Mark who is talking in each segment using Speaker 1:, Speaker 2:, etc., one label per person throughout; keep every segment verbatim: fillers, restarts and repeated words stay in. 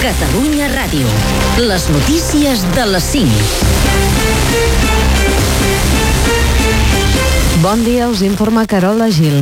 Speaker 1: Catalunya Ràdio. Les notícies de les cinc.
Speaker 2: Bon dia, us informa Carola Gil.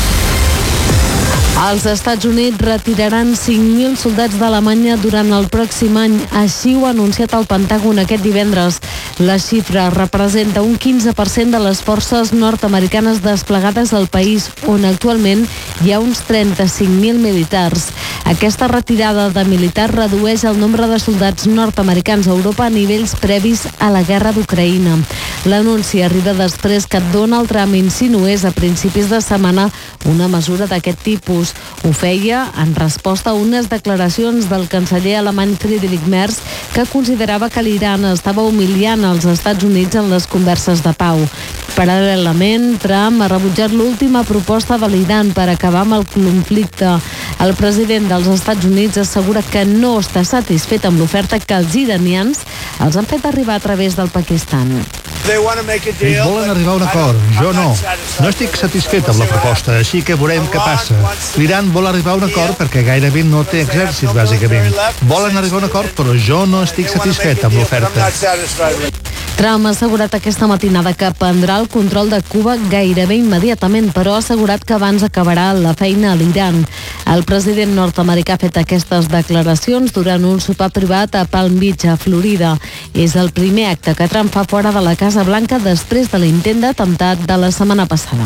Speaker 2: Els Estats Units retiraran cinc mil soldats d'Alemanya durant el pròxim any. Així ho ha anunciat el Pentàgon aquest divendres. La xifra representa un quinze per cent de les forces nord-americanes desplegades al país, on actualment hi ha uns trenta-cinc mil militars. Aquesta retirada de militars redueix el nombre de soldats nord-americans a Europa a nivells previs a la guerra d'Ucraïna. L'anunci arriba després que Donald Trump insinués a principis de setmana una mesura d'aquest tipus. Ho feia en resposta a unes declaracions del canceller alemany Friedrich Merz, que considerava que l'Iran estava humiliant als Estats Units en les converses de pau. Paral·lelament, Trump ha rebutjat l'última proposta de l'Iran per acabar amb el conflicte. El president dels Estats Units assegura que no està satisfet amb l'oferta que els iranians els han fet arribar a través del Pakistan.
Speaker 3: Ells volen arribar a un acord, jo no. No estic satisfet amb la proposta, així que veurem què passa. L'Iran vol arribar a un acord perquè gairebé no té exèrcit, bàsicament. Volen arribar a un acord, però jo no estic satisfet amb l'oferta.
Speaker 2: Trump ha assegurat aquesta matinada que prendrà el control de Cuba gairebé immediatament, però ha assegurat que abans acabarà la feina a l'Iran. El president nord-americà ha fet aquestes declaracions durant un sopar privat a Palm Beach, a Florida. És el primer acte que Trump fa fora de la Casa Blanca després de l'intent d'atemptat de la setmana passada.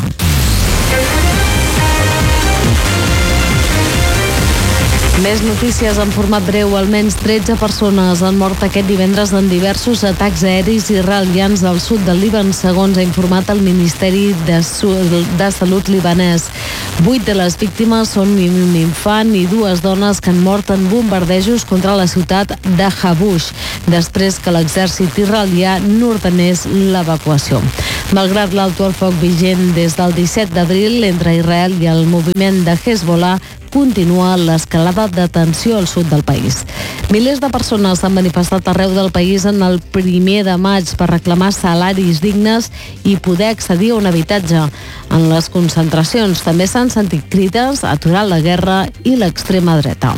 Speaker 2: Més notícies en format breu. Almenys tretze persones han mort aquest divendres en diversos atacs aeris israelians al sud del Líban, segons ha informat el Ministeri de, de Salut libanès. Vuit de les víctimes són un infant i dues dones que han mort en bombardejos contra la ciutat de Habush, després que l'exèrcit israelià n'ordenés l'evacuació. Malgrat l'alto el foc vigent des del disset d'abril entre Israel i el moviment de Hezbollah, continua l'escalada de tensió al sud del país. Milers de persones s'han manifestat arreu del país en el primer de maig per reclamar salaris dignes i poder accedir a un habitatge. En les concentracions també s'han sentit crides a aturar la guerra i l'extrema dreta.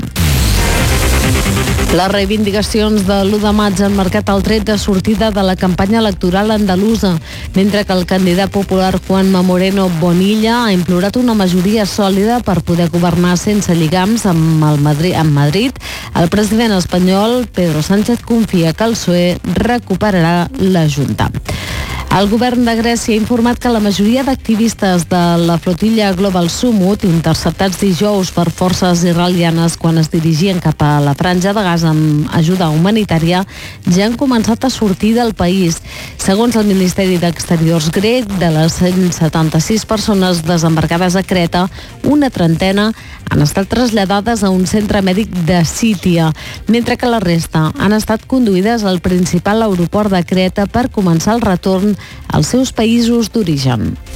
Speaker 2: Les reivindicacions de l'u de maig han marcat el tret de sortida de la campanya electoral andalusa, mentre que el candidat popular Juanma Moreno Bonilla ha implorat una majoria sòlida per poder governar sense lligams amb, el Madrid, amb Madrid. El president espanyol, Pedro Sánchez, confia que el P S O E recuperarà la Junta. El govern de Grècia ha informat que la majoria d'activistes de la flotilla Global Sumut, interceptats dijous per forces israelianes quan es dirigien cap a la Franja de Gaza amb ajuda humanitària, ja han començat a sortir del país. Segons el Ministeri d'Exteriors grec, de les cent setanta-sis persones desembarcades a Creta, una trentena han estat traslladades a un centre mèdic de Sítia, mentre que la resta han estat conduïdes al principal aeroport de Creta per començar el retorn als seus països d'origen.